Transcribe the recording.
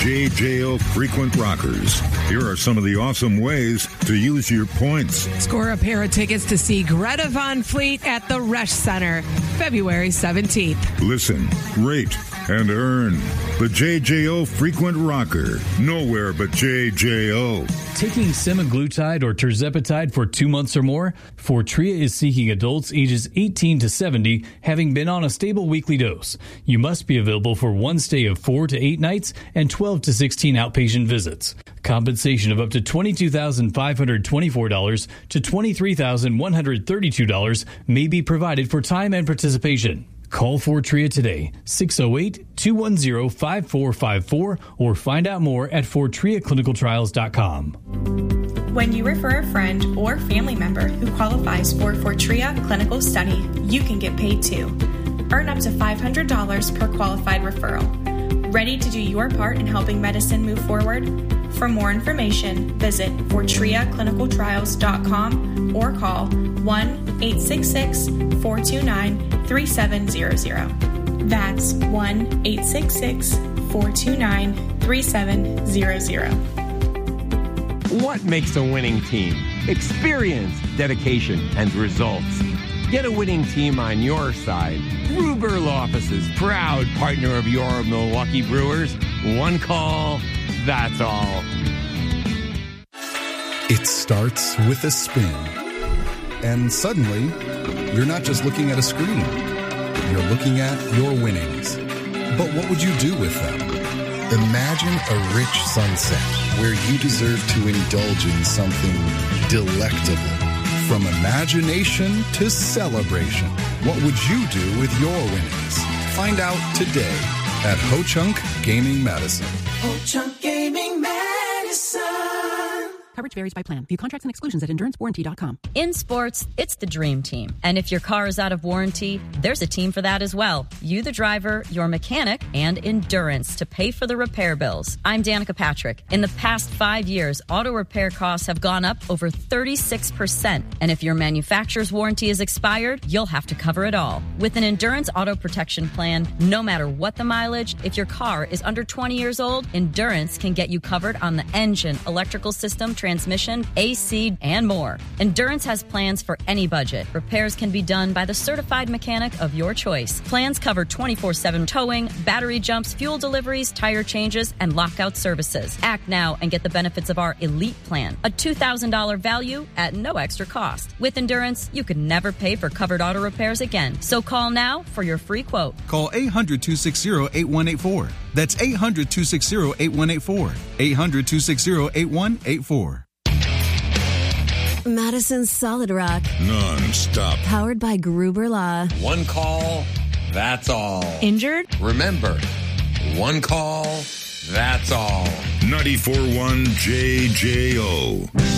JJO Frequent Rockers. Here are some of the awesome ways to use your points. Score a pair of tickets to see Greta Van Fleet at the Resch Center, February 17th. Listen, rate, and earn. The JJO Frequent Rocker. Nowhere but JJO. Taking semaglutide or tirzepatide for 2 months or more? Fortrea is seeking adults ages 18 to 70 having been on a stable weekly dose. You must be available for one stay of 4 to 8 nights and 12 to 16 outpatient visits. Compensation of up to $22,524 to $23,132 may be provided for time and participation. Call Fortrea today, 608-210-5454, or find out more at FortreaClinicalTrials.com. When you refer a friend or family member who qualifies for Fortrea Clinical Study, you can get paid too. Earn up to $500 per qualified referral. Ready to do your part in helping medicine move forward? For more information, visit FortreaClinicalTrials.com or call 1-866-429-3700. That's 1-866-429-3700. What makes a winning team? Experience, dedication, and results. Get a winning team on your side. Gruber Law Offices, proud partner of your Milwaukee Brewers. One call, that's all. It starts with a spin. And suddenly, you're not just looking at a screen. You're looking at your winnings. But what would you do with them? Imagine a rich sunset where you deserve to indulge in something delectable. From imagination to celebration, what would you do with your winnings? Find out today at Ho-Chunk Gaming Madison. Ho-Chunk Gaming Madison. Coverage varies by plan. View contracts and exclusions at EnduranceWarranty.com. In sports, it's the dream team. And if your car is out of warranty, there's a team for that as well. You, the driver, your mechanic, and Endurance to pay for the repair bills. I'm Danica Patrick. In the past 5 years, auto repair costs have gone up over 36%. And if your manufacturer's warranty is expired, you'll have to cover it all. With an Endurance auto protection plan, no matter what the mileage, if your car is under 20 years old, Endurance can get you covered on the engine, electrical system, transmission, AC, and more. Endurance has plans for any budget. Repairs can be done by the certified mechanic of your choice. Plans cover 24/7 towing, battery jumps, fuel deliveries, tire changes, and lockout services. Act now and get the benefits of our Elite Plan, a $2,000 value at no extra cost. With Endurance, you can never pay for covered auto repairs again. So call now for your free quote. Call 800-260-8184. That's 800-260-8184. 800-260-8184. Madison Solid Rock. Non-stop. Powered by Gruber Law. One call, that's all. Injured? Remember, one call, that's all. 94.1 JJO.